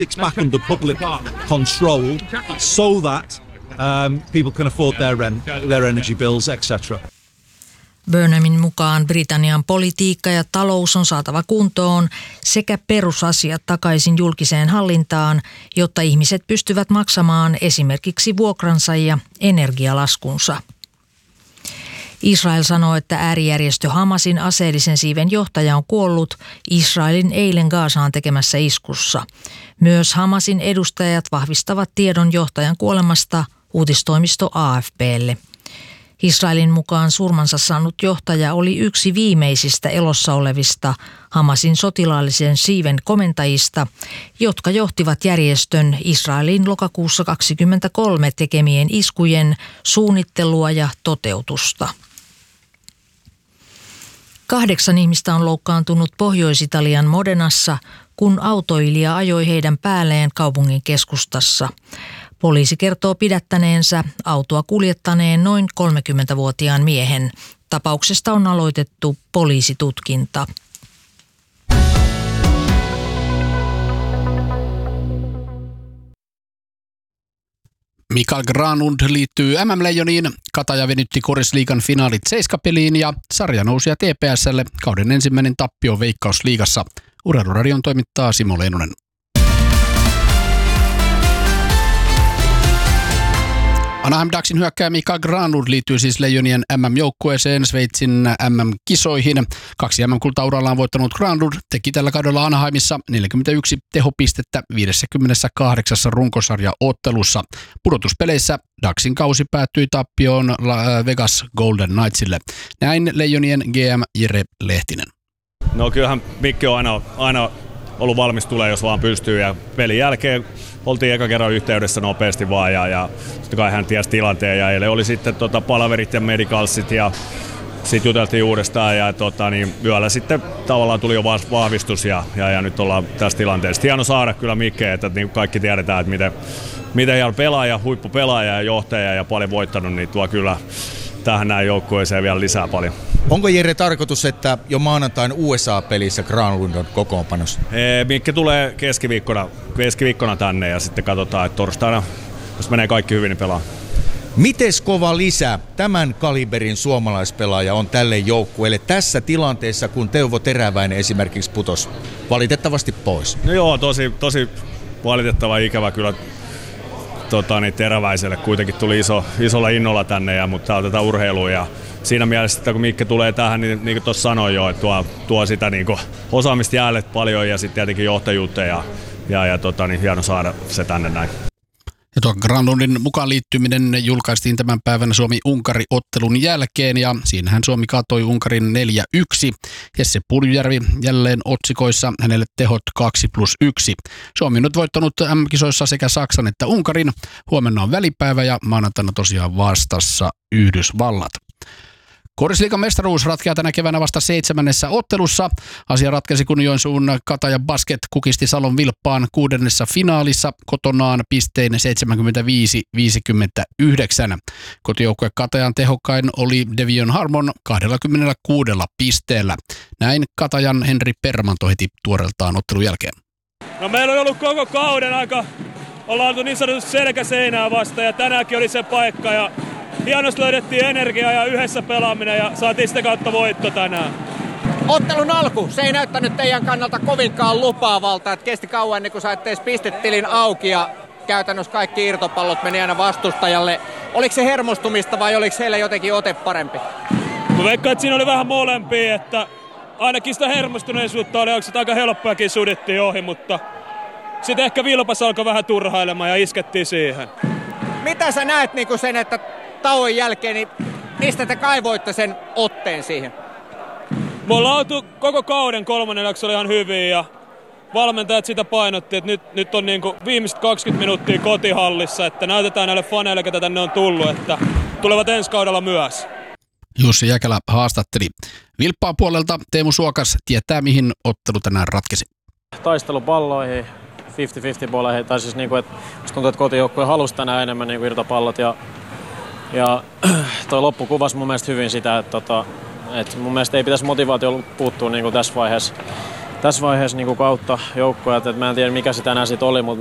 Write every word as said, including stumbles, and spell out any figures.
It's back under public control so that um, people can afford their rent, their energy bills, et cetera. Burnhamin mukaan Britannian politiikka ja talous on saatava kuntoon sekä perusasiat takaisin julkiseen hallintaan, jotta ihmiset pystyvät maksamaan esimerkiksi vuokransa ja energialaskunsa. Israel sanoo, että äärijärjestö Hamasin aseellisen siiven johtaja on kuollut Israelin eilen Gazaan tekemässä iskussa. Myös Hamasin edustajat vahvistavat tiedon johtajan kuolemasta uutistoimisto A F P:lle. Israelin mukaan surmansa saanut johtaja oli yksi viimeisistä elossa olevista Hamasin sotilaallisen siiven komentajista, jotka johtivat järjestön Israelin lokakuussa kaksikymmentäkolme tekemien iskujen suunnittelua ja toteutusta. Kahdeksan ihmistä on loukkaantunut Pohjois-Italian Modenassa, kun autoilija ajoi heidän päälleen kaupungin keskustassa. Poliisi kertoo pidättäneensä autoa kuljettaneen noin kolmekymmentävuotiaan miehen. Tapauksesta on aloitettu poliisitutkinta. Mikael Granlund liittyy M M-leijoniin, Kataja venytti Korisliigan finaalit seiskapeliin ja sarja nousi T P S:lle kauden ensimmäinen tappio Veikkausliigassa. Urheiluradion toimittaa Simo Leinonen. Anaheim Ducksin hyökkääjä Mikael Granlund liittyy siis Leijonien M M-joukkueeseen Sveitsin M M-kisoihin. Kaksi M M-kultaurallaan voittanut Granlund teki tällä kaudella Anaheimissa neljäkymmentäyksi tehopistettä viisikymmentäkahdeksan runkosarjaottelussa. Pudotuspeleissä Ducksin kausi päättyi tappioon Vegas Golden Knightsille. Näin Leijonien G M Jere Lehtinen. No kyllähän Mikki on aina, aina ollut valmis tulee, jos vaan pystyy. Ja pelin jälkeen oltiin eka kerran yhteydessä nopeasti vaan ja, ja sitten kai hän tiesi tilanteen ja eilen oli sitten tota, palaverit ja medicalsit ja sitten juteltiin uudestaan ja tota, niin yöllä sitten tavallaan tuli jo vahvistus ja, ja, ja nyt ollaan tässä tilanteessa. Hieno saada kyllä Mikke, että niin kaikki tiedetään, että miten, miten hieno pelaaja, huippupelaaja ja johtaja ja paljon voittanut, niin tuo kyllä tähän näin joukkueeseen vielä lisää paljon. Onko Jere tarkoitus, että jo maanantain U S A-pelissä Granlund on kokoonpanossa? Mikke tulee keskiviikkona, keskiviikkona tänne ja sitten katsotaan, että torstaina, jos menee kaikki hyvin, niin pelaa. Mites kova lisä tämän kaliberin suomalaispelaaja on tälle joukkueelle tässä tilanteessa, kun Teuvo Teräväinen esimerkiksi putosi valitettavasti pois? No joo, tosi, tosi valitettava ikävä kyllä. Tota, niin Teräväiselle kuitenkin tuli iso, isolla innolla tänne, ja, mutta otetaan urheilua. Ja siinä mielessä, että kun Mikke tulee tähän, niin, niin kuin tuossa sanoin jo, että tuo, tuo sitä niin kuin osaamista jäälle paljon ja sitten tietenkin johtajuutta ja, ja, ja tota, niin hieno saada se tänne näin. Ja tuo Granlundin mukaan liittyminen julkaistiin tämän päivänä Suomi-Unkari-ottelun jälkeen ja siinähän Suomi kaatoi Unkarin neljä yksi. Jesse Puljujärvi jälleen otsikoissa, hänelle tehot kaksi plus yksi. Suomi on nyt voittanut M M-kisoissa sekä Saksan että Unkarin. Huomenna on välipäivä ja maanantaina tosiaan vastassa Yhdysvallat. Korisliigan mestaruus ratkeaa tänä keväänä vasta seitsemännessä ottelussa. Asia ratkesi, kun Joensuun Kataja Basket kukisti Salon Vilppaan kuudennessa finaalissa kotonaan pistein seitsemänkymmentäviisi viisikymmentäyhdeksän. Kotijoukkue Katajan tehokkain oli Devion Harmon kaksikymmentäkuusi pisteellä. Näin Katajan Henri Permanto heti tuoreeltaan ottelun jälkeen. No meillä on ollut koko kauden aika, ollaan oltu niin sanotusti selkäseinää vasta ja tänäänkin oli se paikka ja hienosti löydettiin energiaa ja yhdessä pelaaminen ja saatiin sitä kautta voitto tänään. Ottelun alku, se ei näyttänyt teidän kannalta kovinkaan lupaavalta, että kesti kauan ennen kuin saitte pistetilin auki ja käytännössä kaikki irtopallot meni aina vastustajalle. Oliko se hermostumista vai oliko heillä jotenkin ote parempi? Mä veikkaan, että siinä oli vähän molempia, että ainakin sitä hermostuneisuutta oli, onko se aika helppoakin sudittiin ohi, mutta sitten ehkä Vilpas alkoi vähän turhailemaan ja iskettiin siihen. Mitä sä näet niin kuin sen, että tauon jälkeen, niin mistä te kaivoitte sen otteen siihen? Me ollaan oltu koko kauden kolmannen jakso oli ihan hyvin ja valmentajat sitä painotti, että nyt, nyt on niin kuin viimeiset kaksikymmentä minuuttia kotihallissa, että näytetään näille faneille, ketä tänne on tullut, että tulevat ensi kaudella myös. Jussi Jäkälä haastatteli. Vilppaan puolelta Teemu Suokas tietää, mihin ottelu tänään ratkesi. Taistelupalloihin, viisikymmentä viisikymmentä boleihin, tai siis niinku, että tuntuu, että kotijoukkue halusi tänään enemmän niinku irtopallot ja Ja toi loppu kuvasi mun mielestä hyvin sitä, että, tota, että mun mielestä ei pitäisi motivaatio puuttua niin kuin tässä vaiheessa. tässä vaiheessa niin kuin kautta joukkoja, että mä en tiedä mikä se tänään sitten oli, mutta